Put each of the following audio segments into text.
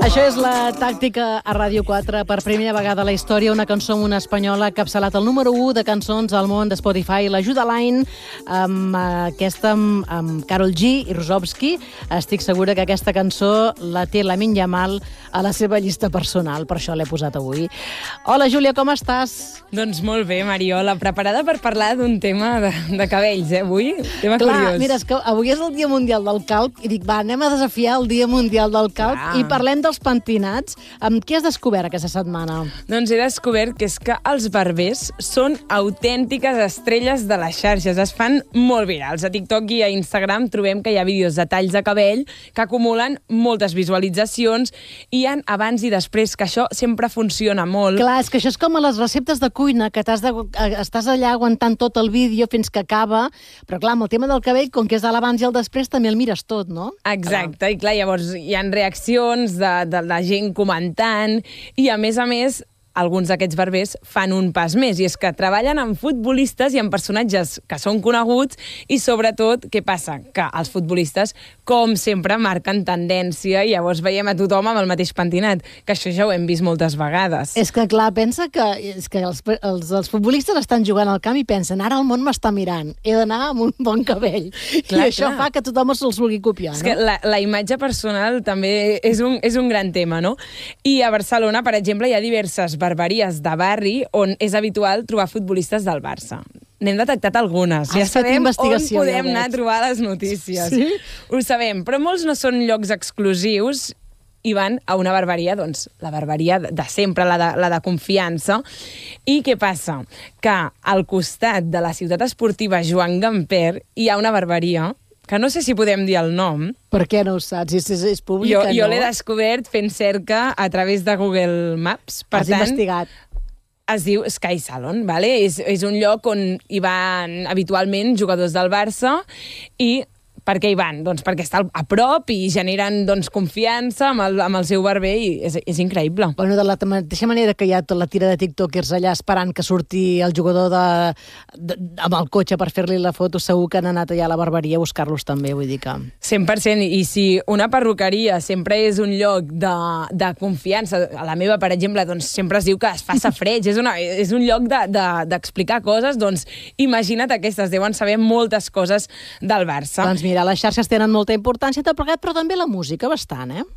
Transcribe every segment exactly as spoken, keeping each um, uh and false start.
Això és la tàctica a Ràdio quatre. Per primera vegada a la història, una cançó amb una espanyola ha capçalat el número u de cançons al món de Spotify. L'Ajuda Line, amb aquesta amb, amb Karol G i Rosowski. Estic segura que aquesta cançó la té Lamine Yamal a la seva llista personal, per això l'he posat avui. Hola, Júlia, com estàs? Doncs molt bé, Mariola, preparada per parlar d'un tema de, de cabells, eh, avui? Tema Clar, curiós. mira, és que avui és el Dia Mundial del Calb i dic, va, anem a desafiar el Dia Mundial del Calb Clar. i parlem dels pentinats. Amb què has descobert aquesta setmana? Doncs he descobert que és que els barbers són autèntiques estrelles de les xarxes. Es fan molt virals. A TikTok i a Instagram trobem que hi ha vídeos de talls de cabell que acumulen moltes visualitzacions i hi ha abans i després, que això sempre funciona molt. Clar, és que això és com a les receptes de cuina, que t'has de, estàs allà aguantant tot el vídeo fins que acaba, però clar, amb el tema del cabell, com que és a l'abans i el després, també el mires tot, no? Exacte, clar. I clar, llavors hi ha reaccions de, de la gent comentant i, a més a més, alguns d'aquests barbers fan un pas més, i és que treballen amb futbolistes i amb personatges que són coneguts i, sobretot, què passa? Que els futbolistes, com sempre, marquen tendència i llavors veiem a tothom amb el mateix pentinat, que això ja ho hem vist moltes vegades. És que, clar, pensa que, és que els, els, els futbolistes estan jugant al camp i pensen, ara el món m'està mirant, he d'anar amb un bon cabell. Clar, I això clar. fa que tothom se'ls vulgui copiar, és no? que la, la imatge personal també és un, és un gran tema, no? I a Barcelona, per exemple, hi ha diverses barberies de barri on és habitual trobar futbolistes del Barça. N'hem detectat algunes. Has ja sabem on podem ja anar a trobar les notícies. Sí? Ho sabem, però molts no són llocs exclusius i van a una barberia, doncs, la barberia de sempre, la de, la de confiança. I què passa? Que al costat de la ciutat esportiva Joan Gamper hi ha una barberia que no sé si podem dir el nom. Per què no ho saps? És, és, és pública, jo, jo no? l'he descobert fent cerca a través de Google Maps. Per Has tant, investigat. Es diu Sky Salon, vale? és, és un lloc on hi van habitualment jugadors del Barça i per què hi van? Doncs perquè està a prop i generen doncs, confiança amb el, amb el seu barber i és, és increïble. Bueno, de la mateixa manera que hi ha tota la tira de tiktokers allà esperant que surti el jugador de, de, amb el cotxe per fer-li la foto, segur que han anat allà a la barberia a buscar-los també, vull dir que... cent per cent, i si una perruqueria sempre és un lloc de, de confiança, a la meva, per exemple, doncs sempre es diu que es fa safreig, és, una, és un lloc d'explicar de, de, coses, doncs imagina't aquestes, deuen saber moltes coses del Barça. Doncs mira, les xarxes tenen molta importància, però també la música bastant, eh?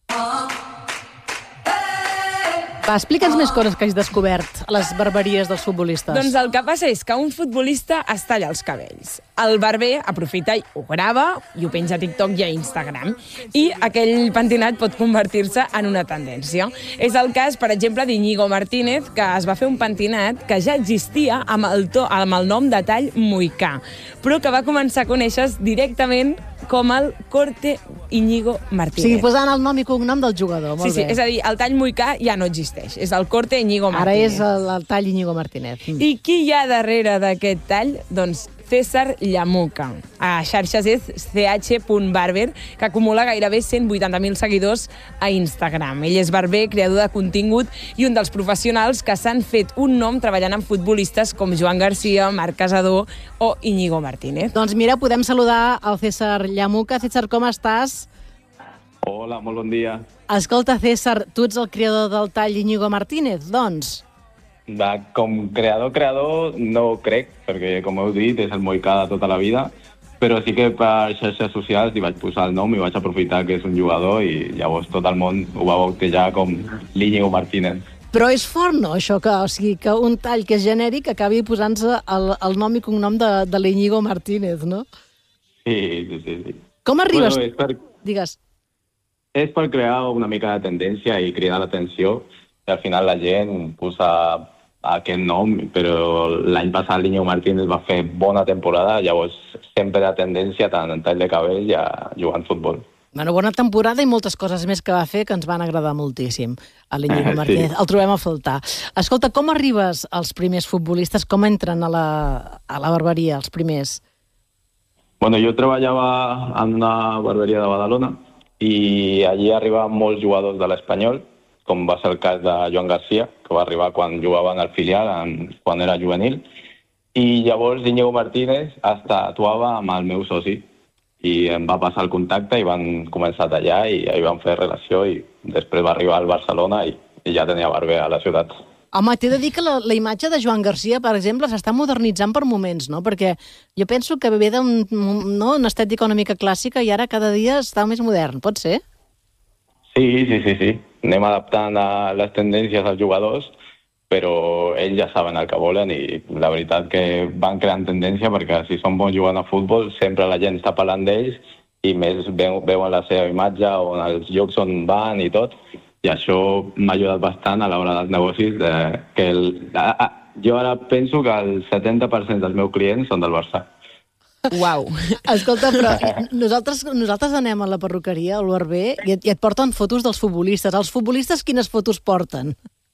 Va, explica'ns més coses que has descobert a les barberies dels futbolistes. Doncs el que passa és que un futbolista es talla els cabells. El barber aprofita i ho grava i ho penja a TikTok i a Instagram. I aquell pentinat pot convertir-se en una tendència. És el cas, per exemple, d'Iñigo Martínez, que es va fer un pentinat que ja existia amb el, to, amb el nom de tall moicà, però que va començar a conèixer directament com el Corte Iñigo Martínez. O sigui, posant el nom i cognom del jugador, molt sí, sí, bé. és a dir, el tall moicà ja no existeix, és el Corte Iñigo Martínez. Ara és el, el tall Iñigo Martínez. Mm. I qui hi ha darrere d'aquest tall? Doncs César Llamuca. A xarxes és c h punt barber, que acumula gairebé cent vuitanta mil seguidors a Instagram. Ell és barber, creador de contingut i un dels professionals que s'han fet un nom treballant amb futbolistes com Joan Garcia, Marc Casador o Iñigo Martínez. Doncs mira, podem saludar al César Llamuca. César, com estàs? Hola, molt bon dia. Escolta, César, tu ets el creador del tall Iñigo Martínez, doncs? Va, com creador, creador, no ho crec, perquè, com heu dit, és el moicà de tota la vida, però sí que per xarxes socials hi vaig posar el nom i vaig aprofitar que és un jugador i llavors tot el món ho va bautejar com l'Iñigo Martínez. Però és fort, no, això? Que, o sigui, que un tall que és genèric acabi posant-se el, el nom i cognom de, de l'Iñigo Martínez, no? Sí, sí, sí. sí. Com arribes? Bueno, és per... Digues. És per crear una mica de tendència i cridar l'atenció, i al final la gent posa aquest nom, però l'any passat l'Iñigo Martínez va fer bona temporada, llavors sempre de tendència tant en tall de cabell i a jugar al futbol. Bueno, bona temporada i moltes coses més que va fer que ens van agradar moltíssim a l'Iñigo Martínez. Sí. El trobem a faltar. Escolta, com arribes als primers futbolistes? Com entren a la, a la barberia, els primers? Bueno, jo treballava en una barberia de Badalona i allí arribaven molts jugadors de l'Espanyol, com va ser el cas de Joan Garcia, que va arribar quan jugaven al filial, quan era juvenil, i llavors Iñigo Martínez hasta actuava amb el meu soci. i em va passar el contacte i van començar a tallar i ahir van fer relació i després va arribar al Barcelona i, i ja tenia barber a la ciutat. Home, t'he de dir que la, la imatge de Joan Garcia, per exemple, s'està modernitzant per moments, no? Perquè jo penso que ve d'un, no, una estètica una mica clàssica i ara cada dia està més modern, pot ser? Sí, sí, sí, sí. Anem adaptant a les tendències als jugadors, però ells ja saben el que volen i la veritat que van creant tendència perquè si són bons jugant a futbol sempre la gent està parlant d'ells i més veuen la seva imatge on els llocs on van i tot. I això m'ha ajudat bastant a l'hora dels negocis. De, que el, a, a, jo ara penso que el setanta per cent dels meus clients són del Barça. Uau! Escolta, però nosaltres, nosaltres anem a la perruqueria, al barber, i et, i et porten fotos dels futbolistes. Els futbolistes quines fotos porten?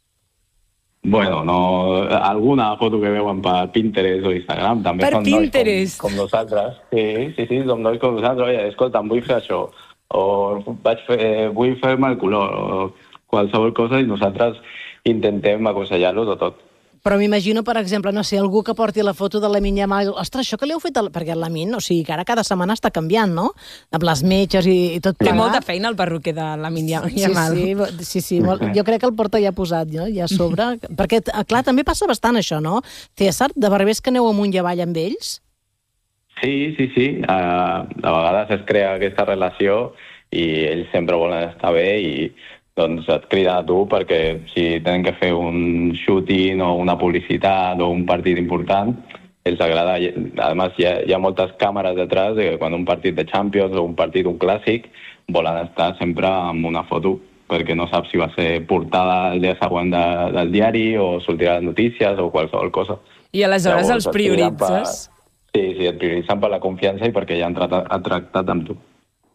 Bueno, no, alguna foto que veuen per Pinterest o Instagram. També per són Pinterest? Nois com, com nosaltres. Sí, sí, sí, som nois com nosaltres. Oye, escolta, em vull fer això. O vaig fer, vull fer-me el color, o qualsevol cosa, i nosaltres intentem aconsellar-los a tot. Però m'imagino, per exemple, no sé, algú que porti la foto de Lamine Yamal, ostres, això que li heu fet... El... Perquè el Lamine, o sigui, que ara cada setmana està canviant, no? Amb les metges i, i tot plegat. Té molta feina el perruquer de Lamine Yamal. Sí, sí, sí, sí molt... jo crec que el porta ja posat, no? Ja a sobre. Perquè, clar, també passa bastant això, no? César, de barbers que aneu amunt i avall amb ells? Sí, sí, sí. Uh, a vegades es crea aquesta relació i ells sempre volen estar bé i doncs et crida a tu perquè si tenen que fer un shooting o una publicitat o un partit important, els agrada. A més, hi ha, hi ha moltes càmeres detrás de que quan un partit de Champions o un partit, un clàssic, volen estar sempre amb una foto perquè no saps si va ser portada el dia següent de, del diari o sortirà les notícies o qualsevol cosa. I aleshores Llavors, els prioritzes? Per, sí, sí, et prioritzen per la confiança i perquè ja han tractat, han tractat amb tu.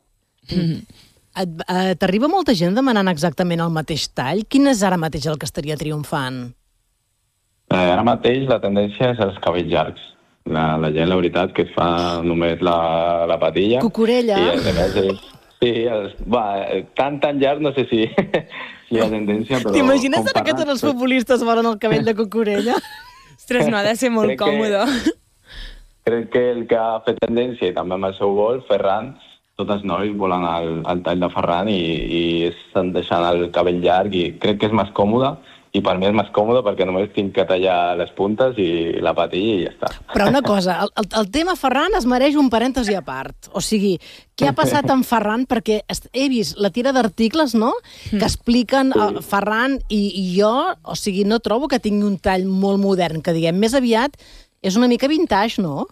Mm. T'arriba molta gent demanant exactament el mateix tall? Quin és ara mateix el que estaria triomfant? Eh, ara mateix la tendència és els cabells llargs. La, la gent, la veritat, que es fa només la, la patilla. Cucurella. I a més és... Sí, els, va, tan tan llarg no sé si, si hi ha tendència, però... T'imagines ara que tots els futbolistes volen el cabell de cucurella? Ostres, no ha de ser molt crec còmode. Que, crec que el que ha fet tendència, i també amb el seu gol, Ferran, tots els nois volen el, el tall de Ferran i, i estan deixant el cabell llarg i crec que és més còmode i per mi és més còmode perquè només tinc que tallar les puntes i la patilla i ja està. Però una cosa, el, el, el tema Ferran es mereix un parèntesi a part. O sigui, què ha passat amb Ferran? Perquè he vist la tira d'articles, no?, que expliquen sí. uh, Ferran i, i jo, o sigui, no trobo que tingui un tall molt modern, que diguem, més aviat és una mica vintage, no?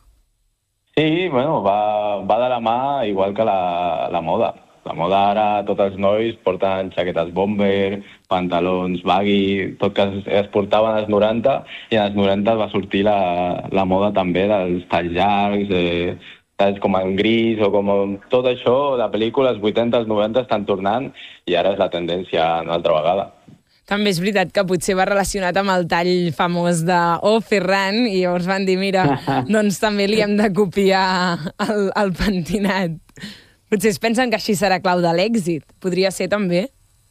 Sí, bueno, va, va de la mà igual que la, la moda. La moda ara, tots els nois porten xaquetes bomber, pantalons baggy, tot que es, es portaven als noranta, i als noranta va sortir la, la moda també dels talls llargs, eh, talls com en gris, o com tot això, de pel·lícules vuitanta, als noranta estan tornant, i ara és la tendència una altra vegada. També és veritat que potser va relacionat amb el tall famós de Oh, Ferran, i llavors van dir, mira, doncs també li hem de copiar el, el pentinat. Potser es pensen que així serà clau de l'èxit. Podria ser també?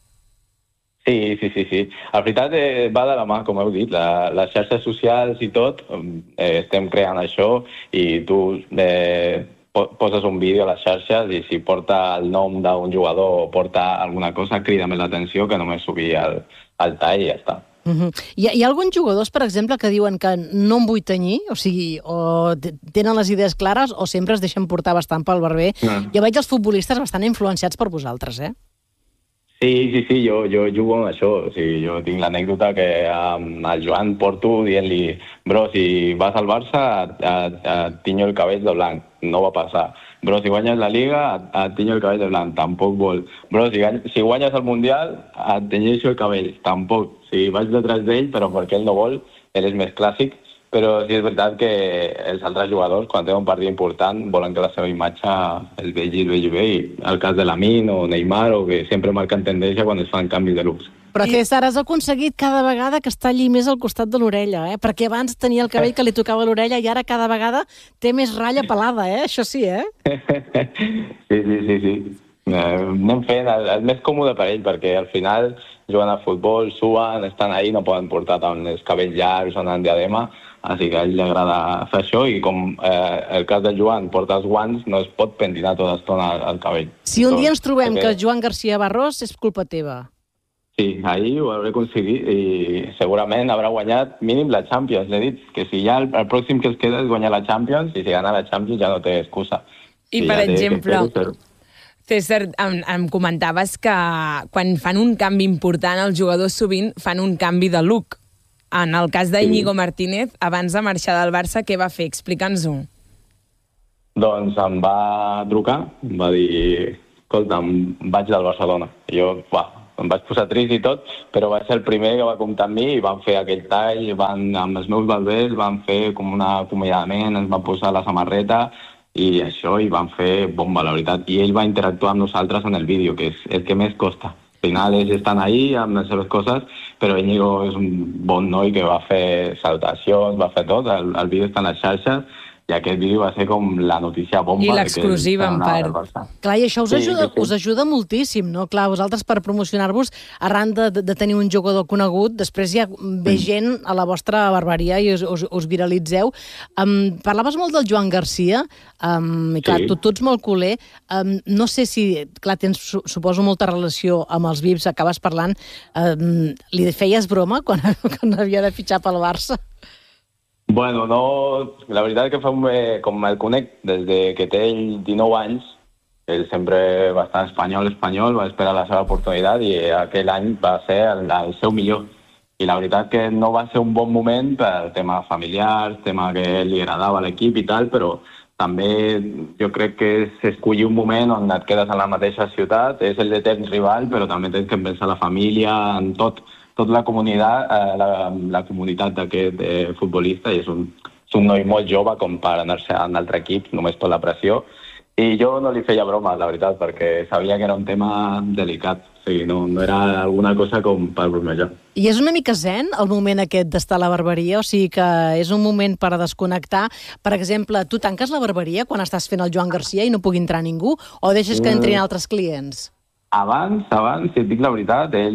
Sí, sí, sí. sí. La veritat eh, va de la mà, com heu dit. La, les xarxes socials i tot, eh, estem creant això i tu... Eh, poses un vídeo a les xarxes i si porta el nom d'un jugador o porta alguna cosa, crida més l'atenció que només subir el, el tall i ja està. Uh-huh. Hi, ha, hi ha alguns jugadors, per exemple, que diuen que no em vull tenyir, o sigui, o tenen les idees clares o sempre es deixen portar bastant pel barber. Mm. Jo veig els futbolistes bastant influenciats per vosaltres, eh? Sí, sí, sí, jo, jo jugo amb això. O sigui, jo tinc l'anècdota que um, al Joan porto dient-li bro, si vas al Barça et, et, et tinyo el cabell de blanc. No va passar. Bro, si guanyes la Liga et, et tinyo el cabell de blanc. Tampoc vol. Bro, si, si guanyes el Mundial et tenyeixo el cabell. Tampoc. O sigui, vaig detrás d'ell, però perquè ell no vol. Ell és més clàssic. Però sí és veritat que els altres jugadors, quan tenen un partit important, volen que la seva imatge el vegi, el vegi bé. I el cas de Lamine o Neymar, o que sempre marquen tendència quan es fan canvis de looks. Però César, has aconseguit cada vegada que es talli més al costat de l'orella, eh? Perquè abans tenia el cabell que li tocava a l'orella i ara cada vegada té més ratlla pelada, eh? Això sí, eh? Sí, sí, sí, sí. Eh, anem fent el, el més còmode per ell, perquè al final juguen a futbol, suen, estan ahí, no poden portar tant els cabells llargs o anar en diadema, així que a ell li agrada fer això, i com eh, el cas del Joan porta els guants, no es pot pentinar tota l'estona el, el cabell. Si un dia ens trobem que Joan García Barros, és culpa teva. Sí, ahir ho hauré aconseguit i segurament haurà guanyat mínim la Champions. L'he dit que si ja el, el pròxim que es queda és guanyar la Champions, i si gana la Champions ja no té excusa. I, per exemple, César, em, em comentaves que quan fan un canvi important, els jugadors sovint fan un canvi de look. En el cas d'Íñigo Martínez, abans de marxar del Barça, què va fer? Explica'ns-ho. Doncs em va trucar, em va dir, escolta, em vaig del Barcelona. I jo, va, em vaig posar trist i tot, però va ser el primer que va comptar amb mi i van fer aquell tall, van, amb els meus barbers van fer com un acomiadament, ens van posar la samarreta i això, i van fer bomba, la veritat. I ell va interactuar amb nosaltres en el vídeo, que és el que més costa. Al final ells estan ahí amb les seves coses, però Íñigo és un bon noi que va fer salutacions, va fer tot, el, el vídeo està en les xarxes, i aquest vídeo va ser com la notícia bomba. I l'exclusiva, en part. Clar, i això us ajuda, sí, sí, sí. us ajuda moltíssim, no? Clar, vosaltres per promocionar-vos, arran de, de tenir un jugador conegut, després ja ve gent a la vostra barberia i us, us, us viralitzeu. Um, parlaves molt del Joan García, um, i clar, sí. tu, tu ets molt culer. Um, no sé si, clar, tens, suposo, molta relació amb els V I Ps, acabes parlant. Um, li feies broma quan, quan havia de fitxar pel Barça? Bueno, no... La veritat és que fa, eh, com el conec des de que té ell dinou anys, ell sempre bastant espanyol, espanyol, va esperar la seva oportunitat i aquell any va ser el, el seu millor. I la veritat que no va ser un bon moment per tema familiar, tema que li agradava a l'equip i tal, però també jo crec que és escollir un moment on et quedes en la mateixa ciutat, és el de temps rival, però també tens que pensar la família, en tot. Tota la comunitat, eh, la, la comunitat d'aquest eh, futbolista, i és un, és un noi molt jove com per anar-se a un altre equip, només per la pressió. I jo no li feia broma, la veritat, perquè sabia que era un tema delicat. O sigui, no, no era alguna cosa com per bromejar. I és una mica zen, el moment aquest d'estar a la barberia? O sigui que és un moment per a desconnectar. Per exemple, tu tanques la barberia quan estàs fent el Joan García i no pugui entrar ningú? O deixes que entrin altres clients? Abans, abans, si et dic la veritat, ell,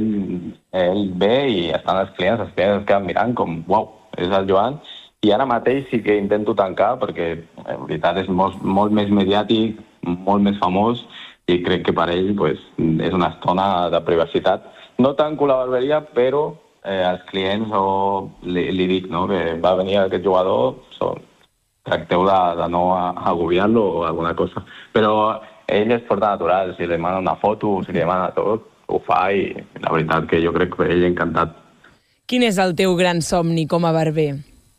ell ve i estan els clients, els clients es queden mirant com, uau, és el Joan. I ara mateix sí que intento tancar perquè, en veritat, és molt, molt més mediàtic, molt més famós, i crec que per ell pues, és una estona de privacitat. No tanco la barberia, però eh, als clients o li, li dic no, que va venir aquest jugador, so, tracteu de, de no agobiar-lo o alguna cosa. Però ell és forta natural, si li demana una foto, si li demana tot, ho fa, i la veritat que jo crec que ell encantat. Quin és el teu gran somni com a barber?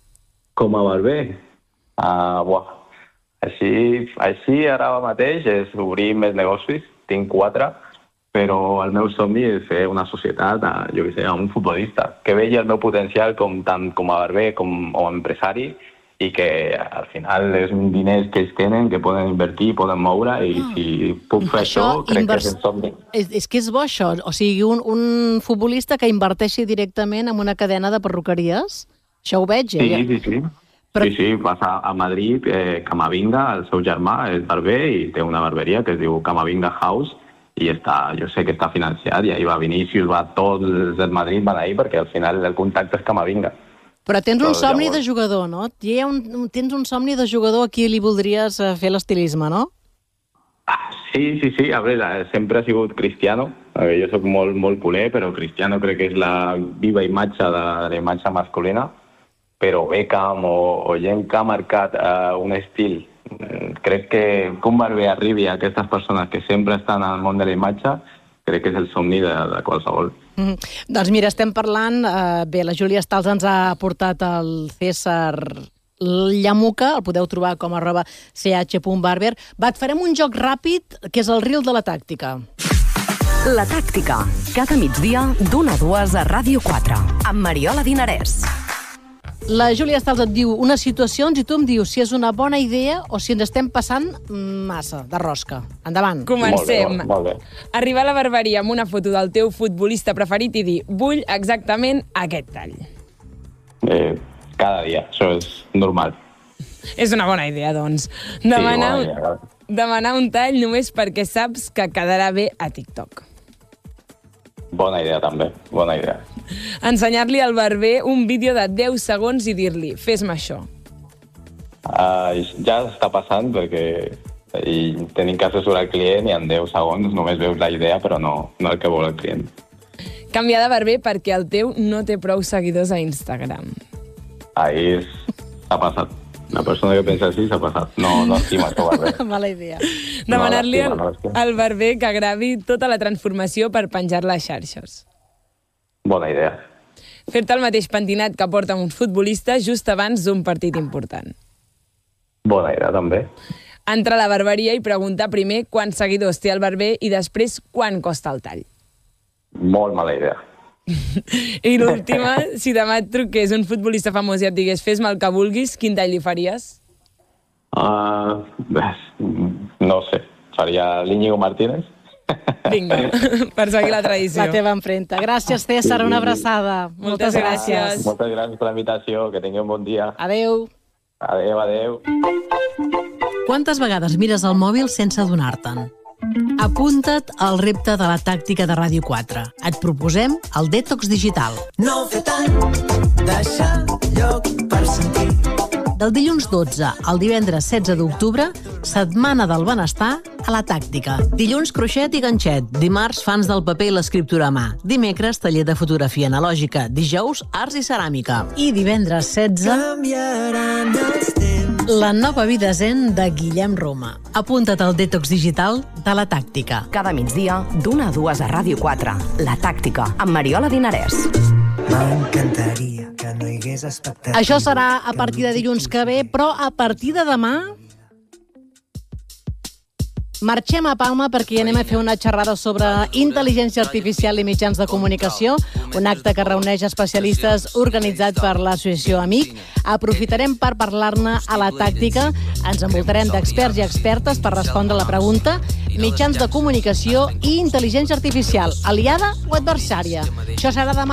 Com a barber? Uh, buah. Així, així ara mateix és obrir més negocis, tinc quatre, però el meu somni és fer una societat, a, jo què sé, a un futbolista, que vegi el meu potencial com, tant com a barber com a empresari, i que al final és un diners que ells tenen, que poden invertir, poden moure, i oh. si puc fer això, això crec invers... que és un somni. És, és que és bo això, o sigui, un, un futbolista que inverteixi directament en una cadena de perruqueries, això ho veig, eh? Sí, sí, sí. Però... Sí, sí, vas a, a Madrid, eh, Camavinga, el seu germà, és barber, i té una barberia que es diu Camavinga House, i està, jo sé que està financiat, i ahir va Vinícius, va tots els del Madrid, van ahir, perquè al final el contacte és Camavinga. Però tens un somni de jugador, no? Hi ha un, tens un somni de jugador a qui li voldries fer l'estilisme, no? Ah, sí, sí, sí. A veure, sempre ha sigut Cristiano. Jo soc molt, molt culer, però Cristiano crec que és la viva imatge de la imatge masculina. Però Beckham o, o gent que ha marcat uh, un estil. Crec que com barber arribi a aquestes persones que sempre estan al món de la imatge, crec que és el somni de, de qualsevol. Mm. Doncs mira, estem parlant... Eh, bé, la Júlia Stals ens ha portat el César Llamuca, el podeu trobar com arroba ch.barber. Va, et farem un joc ràpid, que és el reel de la tàctica. La tàctica, cada migdia d'una a dues a Ràdio quatre, amb Mariola Dinarès. La Júlia Stals et diu unes situacions i tu em dius si és una bona idea o si ens estem passant massa de rosca. Endavant. Comencem. Molt bé, molt bé. Arribar a la barberia amb una foto del teu futbolista preferit i dir vull exactament aquest tall. Eh, cada dia, això és normal. És una bona idea, doncs. Demanar, sí, bona idea. Demanar un tall només perquè saps que quedarà bé a TikTok. Bona idea, també. Bona idea. Ensenyar-li al barber un vídeo de deu segons i dir-li, fes-me això. Uh, ja està passant perquè i tenim que assessorar el client i en deu segons només veus la idea però no, no el que vol el client. Canviar de barber perquè el teu no té prou seguidors a Instagram. Ahí s'ha passat. Una persona que pensa així s'ha passat. No, no estima el seu barber. Mala idea. Demanar-li No, al, no l'estima. al barber que gravi tota la transformació per penjar-la a xarxes. Bona idea. Fer-te el mateix pentinat que porta un futbolista just abans d'un partit important. Bona idea, també. Entrar a la barberia i preguntar primer quants seguidors té el barber i després quant costa el tall. Molt mala idea. I l'última, si demà et truqués un futbolista famós i et digués fes-me el que vulguis, quin tall li faries? Uh, no sé. Faria l'Íñigo Martínez. Vinga, per seguir la tradició. La teva empremta. Gràcies, César, una abraçada. Moltes Moltes gràcies. gràcies. Moltes gràcies per la invitació. Que tingueu un bon dia. Adéu. Adéu, adéu. Quantes vegades mires el mòbil sense adonar-te'n? Apunta't al repte de la tàctica de Ràdio quatre. Et proposem el dètox digital. No fer tant, deixar lloc per sentir. Del dilluns dotze al divendres setze d'octubre, setmana del benestar a la tàctica. Dilluns, croixet i ganxet. Dimarts, fans del paper i l'escriptura a mà. Dimecres, taller de fotografia analògica. Dijous, arts i ceràmica. I divendres setze... Canviaran els temps. La nova vida zen de Guillem Roma. Apunta't al dètox digital de la tàctica. Cada migdia, d'una a dues a Ràdio quatre. La tàctica, amb Mariola Dinarès. M'encantaria que no hi hagués expectativa. Això serà a partir de dilluns que ve, però a partir de demà marxem a Palma perquè anem a fer una xerrada sobre intel·ligència artificial i mitjans de comunicació, un acte que reuneix especialistes organitzat per l'associació Amic. Aprofitarem per parlar-ne a la tàctica. Ens envoltarem d'experts i expertes per respondre la pregunta: mitjans de comunicació i intel·ligència artificial, aliada o adversària? Això serà demà.